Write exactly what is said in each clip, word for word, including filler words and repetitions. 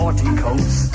forty coats.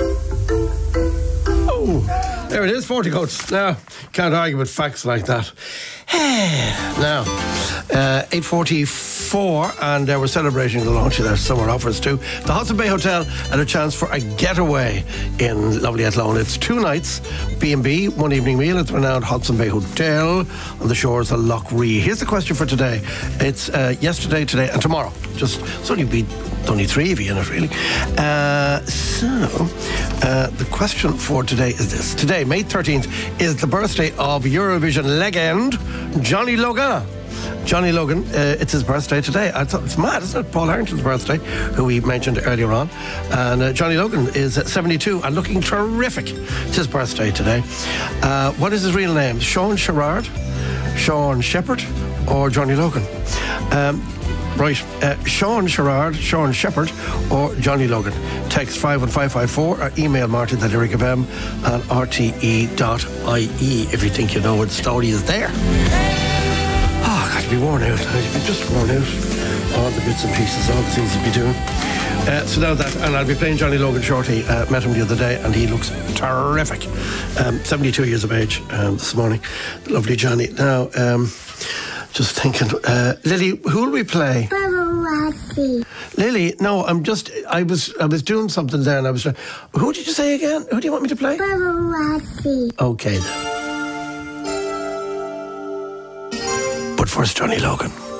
Oh, there it is, forty coats. Now, can't argue with facts like that. Now, uh, eight forty-four, and uh, we're celebrating the launch of their summer offers too. The Hudson Bay Hotel and a chance for a getaway in lovely Athlone. It's two nights, B and B, one evening meal at the renowned Hudson Bay Hotel on the shores of Lough Ree. Here's the question for today. It's uh, yesterday, today and tomorrow. Just, it's only be only three of you in it, really. Uh, so, uh, the question for today is this. Today, May thirteenth, is the birthday of Eurovision legend Johnny Logan. Johnny Logan, uh, it's his birthday today. I thought it's mad, isn't it? Paul Harrington's birthday, who we mentioned earlier on. And uh, Johnny Logan is seventy-two and looking terrific. It's his birthday today. Uh, what is his real name? Sean Sherrard, Sean Shepherd, or Johnny Logan? Um, Right, uh, Sean Sherrard, Sean Shepherd, or Johnny Logan. Text five one five five four or email Martin at Lyric F M and R T E dot I E if you think you know what the story is there. Oh, I've got to be worn out. I've been just worn out. All the bits and pieces, all the things you'd be doing. Uh, so now that, and I'll be playing Johnny Logan shortly. Uh, met him the other day and he looks terrific. Um, seventy-two years of age um, this morning. Lovely Johnny. Now, um, just thinking, uh, Lily, who will we play? Paparazzi. Lily, no, I'm just, I was I was doing something there and I was, who did you say again? Who do you want me to play? Paparazzi. Okay then. But first, Johnny Logan.